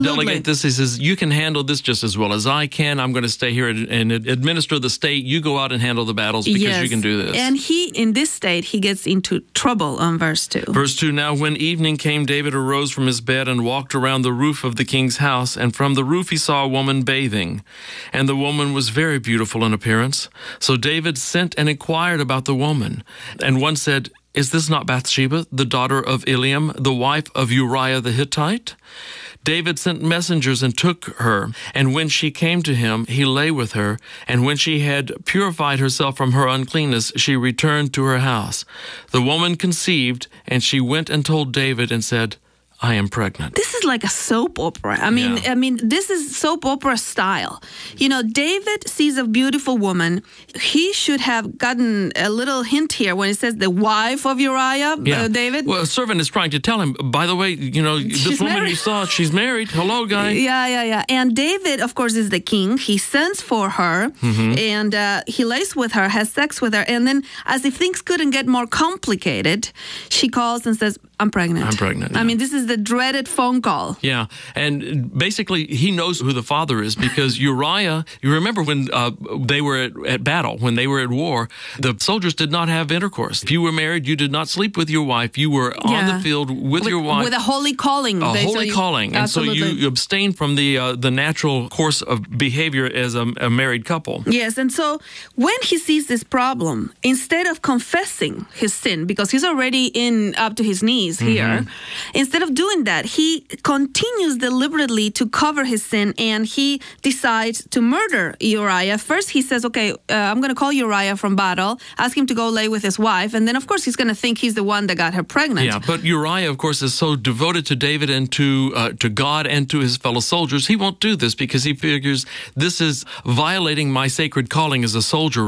delegate this. He says, you can handle this just as well as I can. I'm going to stay here and administer the state. You go out and handle the battles because you can do this. And in this state, he gets into trouble on verse 2. Verse 2, now when evening came, David arose from his bed and walked around the roof of the king's house. And from the roof he saw a woman bathing. And the woman was very beautiful in appearance. So David sent and inquired about the woman. And one said, is this not Bathsheba, the daughter of Eliam, the wife of Uriah the Hittite? David sent messengers and took her, and when she came to him, he lay with her, and when she had purified herself from her uncleanness, she returned to her house. The woman conceived, and she went and told David and said, I am pregnant. This is like a soap opera. I mean, this is soap opera style. You know, David sees a beautiful woman. He should have gotten a little hint here when it says the wife of Uriah, David. Well, a servant is trying to tell him, by the way, you know, this woman you saw, she's married. Hello, guy. Yeah. And David, of course, is the king. He sends for her, and he lays with her, has sex with her. And then, as if things couldn't get more complicated, she calls and says, I'm pregnant. I'm pregnant. I mean, this is the dreaded phone call. Yeah, and basically he knows who the father is because Uriah, you remember when they were at battle, when they were at war, the soldiers did not have intercourse. If you were married, you did not sleep with your wife. You were on the field with your wife. With a holy calling. A holy calling. And so you abstain from the natural course of behavior as a married couple. Yes, and so when he sees this problem, instead of confessing his sin, because he's already up to his knees here, instead of doing that, he continues deliberately to cover his sin, and he decides to murder Uriah. First, he says, okay, I'm going to call Uriah from battle, ask him to go lay with his wife, and then, of course, he's going to think he's the one that got her pregnant. Yeah, but Uriah, of course, is so devoted to David and to God and to his fellow soldiers, he won't do this because he figures this is violating my sacred calling as a soldier